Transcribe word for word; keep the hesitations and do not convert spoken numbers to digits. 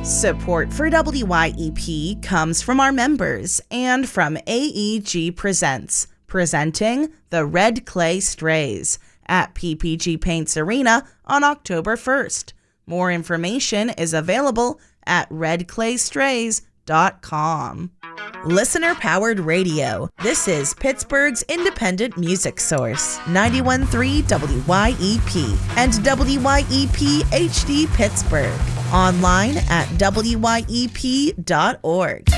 Support for W Y E P comes from our members and from A E G Presents, presenting the Red Clay Strays at P P G Paints Arena on October first. More information is available at red clay strays dot com. Listener-powered radio. This is Pittsburgh's independent music source, ninety-one point three W Y E P and W Y E P H D Pittsburgh. Online at W Y E P dot org.